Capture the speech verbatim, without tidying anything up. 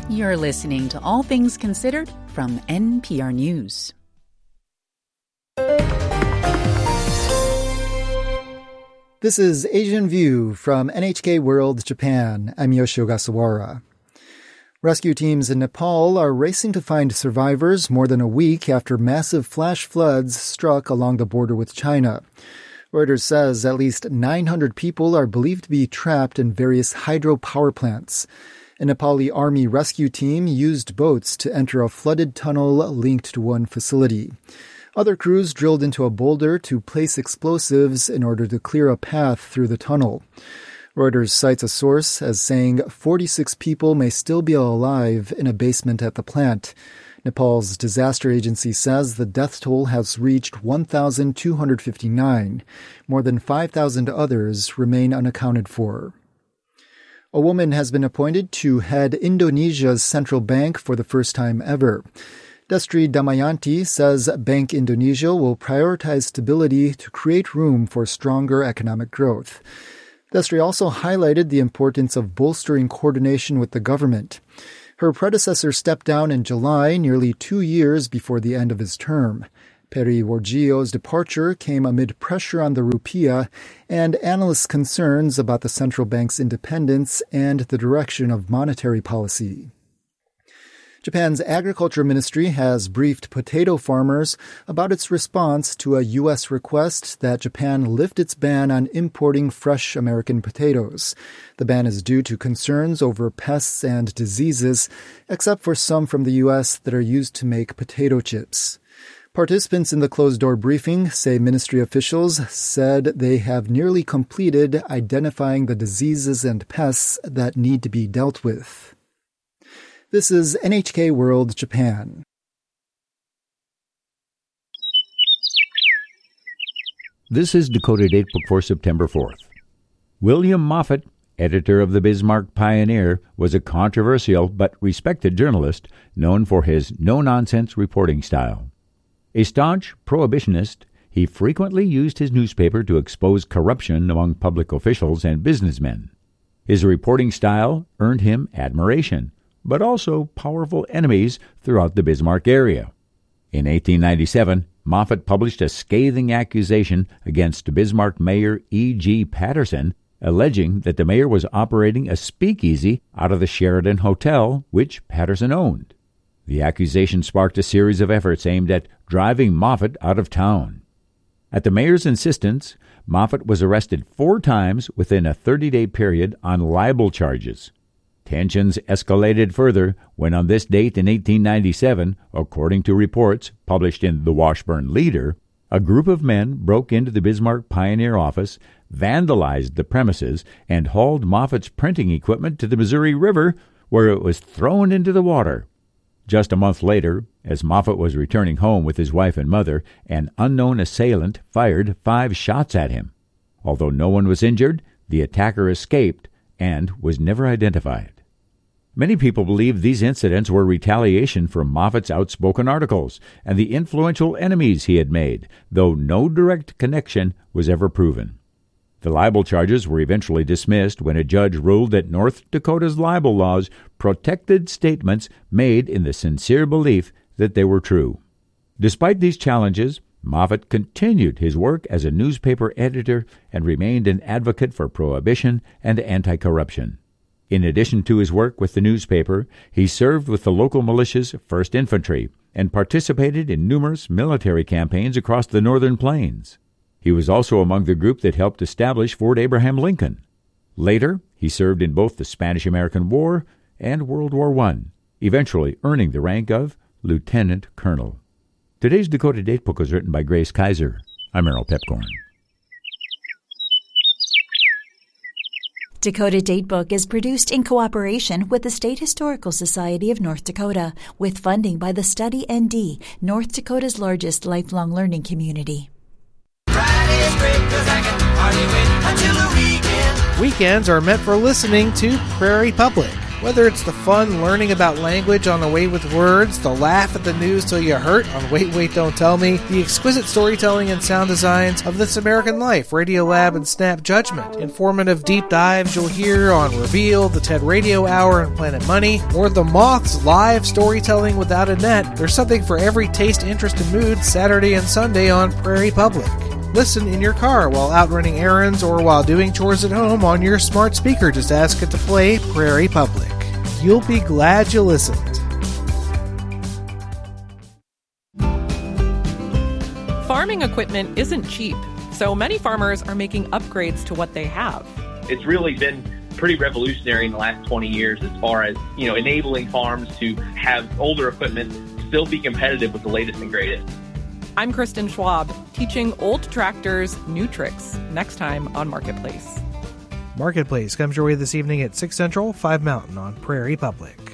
You're listening to All Things Considered from N P R News. This is Asian View from N H K World Japan. I'm Yoshio Ogasawara. Rescue teams in Nepal are racing to find survivors more than a week after massive flash floods struck along the border with China. Reuters says at least nine hundred people are believed to be trapped in various hydropower plants. A Nepali army rescue team used boats to enter a flooded tunnel linked to one facility. Other crews drilled into a boulder to place explosives in order to clear a path through the tunnel. Reuters cites a source as saying forty-six people may still be alive in a basement at the plant. Nepal's disaster agency says the death toll has reached one thousand two hundred fifty-nine. More than five thousand others remain unaccounted for. A woman has been appointed to head Indonesia's central bank for the first time ever. Destri Damayanti says Bank Indonesia will prioritize stability to create room for stronger economic growth. Destri also highlighted the importance of bolstering coordination with the government. Her predecessor stepped down in July, nearly two years before the end of his term. Peri Warjio's departure came amid pressure on the rupiah and analysts' concerns about the central bank's independence and the direction of monetary policy. Japan's agriculture ministry has briefed potato farmers about its response to a U S request that Japan lift its ban on importing fresh American potatoes. The ban is due to concerns over pests and diseases, except for some from the U S that are used to make potato chips. Participants in the closed-door briefing say ministry officials said they have nearly completed identifying the diseases and pests that need to be dealt with. This is N H K World Japan. This is Dakota Datebook for September fourth. William Moffett, editor of the Bismarck Pioneer, was a controversial but respected journalist known for his no-nonsense reporting style. A staunch prohibitionist, he frequently used his newspaper to expose corruption among public officials and businessmen. His reporting style earned him admiration, but also powerful enemies throughout the Bismarck area. In eighteen ninety-seven, Moffett published a scathing accusation against Bismarck Mayor E G Patterson, alleging that the mayor was operating a speakeasy out of the Sheraton Hotel, which Patterson owned. The accusation sparked a series of efforts aimed at driving Moffett out of town. At the mayor's insistence, Moffett was arrested four times within a thirty-day period on libel charges. Tensions escalated further when on this date in eighteen ninety-seven, according to reports published in the Washburn Leader, a group of men broke into the Bismarck Pioneer office, vandalized the premises, and hauled Moffett's printing equipment to the Missouri River, where it was thrown into the water. Just a month later, as Moffett was returning home with his wife and mother, an unknown assailant fired five shots at him. Although no one was injured, the attacker escaped and was never identified. Many people believe these incidents were retaliation for Moffett's outspoken articles and the influential enemies he had made, though no direct connection was ever proven. The libel charges were eventually dismissed when a judge ruled that North Dakota's libel laws protected statements made in the sincere belief that they were true. Despite these challenges, Moffett continued his work as a newspaper editor and remained an advocate for prohibition and anti-corruption. In addition to his work with the newspaper, he served with the local militia's First Infantry and participated in numerous military campaigns across the Northern Plains. He was also among the group that helped establish Fort Abraham Lincoln. Later, he served in both the Spanish-American War and World War One, eventually earning the rank of lieutenant colonel. Today's Dakota Datebook was written by Grace Kaiser. I'm Errol Pepcorn. Dakota Datebook is produced in cooperation with the State Historical Society of North Dakota, with funding by the Study N D, North Dakota's largest lifelong learning community. Weekends are meant for listening to Prairie Public. Whether it's the fun learning about language on The Way with Words, the laugh at the news till you hurt on Wait, Wait, Don't Tell Me, the exquisite storytelling and sound designs of This American Life, Radiolab, and Snap Judgment, informative deep dives you'll hear on Reveal, the TED Radio Hour, and Planet Money, or The Moth's live storytelling without a net, there's something for every taste, interest, and mood Saturday and Sunday on Prairie Public. Listen in your car while out running errands or while doing chores at home on your smart speaker. Just ask it to play Prairie Public. You'll be glad you listened. Farming equipment isn't cheap, so many farmers are making upgrades to what they have. It's really been pretty revolutionary in the last twenty years as far as, you know, enabling farms to have older equipment still be competitive with the latest and greatest. I'm Kristen Schwab, teaching old tractors new tricks, next time on Marketplace. Marketplace comes your way this evening at six Central, five Mountain on Prairie Public.